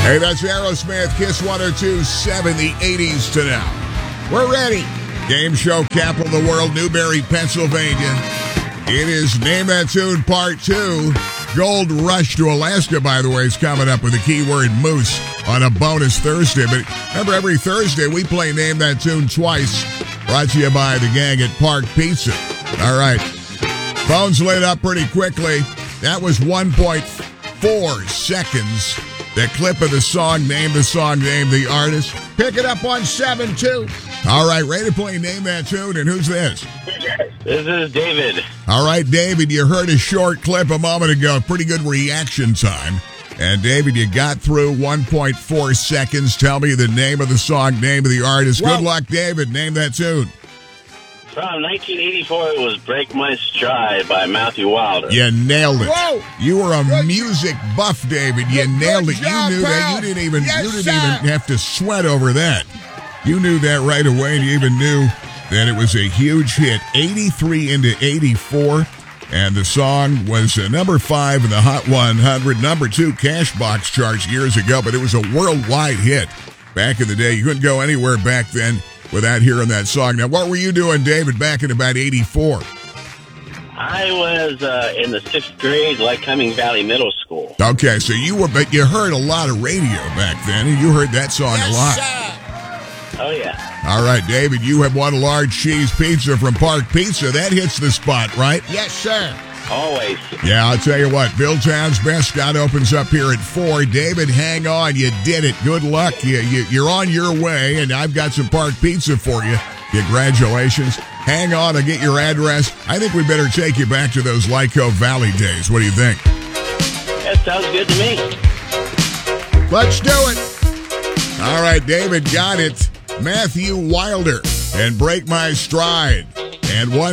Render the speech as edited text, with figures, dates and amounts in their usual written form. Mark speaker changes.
Speaker 1: Hey, that's Aerosmith, Kiss 102.7, the 80s to now. We're ready. Game show capital of the world, Newberry, Pennsylvania. It is Name That Tune Part 2. Gold Rush to Alaska, by the way, is coming up with the keyword moose on a bonus Thursday. But remember, every Thursday we play Name That Tune twice. Brought to you by the gang at Park Pizza. All right. Phones lit up pretty quickly. That was 1.4 seconds. The clip of the song, name the artist. Pick it up on 7-2. All right, ready to play Name That Tune, and who's this?
Speaker 2: This is David.
Speaker 1: All right, David, you heard a short clip a moment ago. Pretty good reaction time. And, David, you got through 1.4 seconds. Tell me the name of the song, name of the artist. Whoa. Good luck, David. Name that tune.
Speaker 2: From 1984, it was Break My Stride by Matthew Wilder.
Speaker 1: You nailed it.
Speaker 3: Whoa.
Speaker 1: You were a music buff, David. You nailed it.
Speaker 3: Job,
Speaker 1: you knew that. You didn't even
Speaker 3: Yes,
Speaker 1: have to sweat over that. You knew that right away, and you even knew that it was a huge hit. 83 into 84, and the song was number 5 in the Hot 100, number 2 Cashbox charts years ago, but it was a worldwide hit back in the day. You couldn't go anywhere back then without hearing that song. Now, what were you doing, David, back in about 84?
Speaker 2: I was in the 6th grade, Lycoming Valley Middle School.
Speaker 1: Okay, so but you heard a lot of radio back then, and you heard that song a lot.
Speaker 3: Sir.
Speaker 2: Oh, yeah.
Speaker 1: All right, David, you have won a large cheese pizza from Park Pizza. That hits the spot, right?
Speaker 3: Yes, sir.
Speaker 2: Always.
Speaker 1: Yeah, I'll tell you what, Billtown's Best Scott opens up here at 4. David, hang on. You did it. Good luck. You're on your way, and I've got some Park Pizza for you. Congratulations. Hang on, I'll get your address. I think we better take you back to those Lyco Valley days. What do you think?
Speaker 2: That sounds good to me.
Speaker 1: Let's do it. All right, David got it. Matthew Wilder and Break My Stride. And one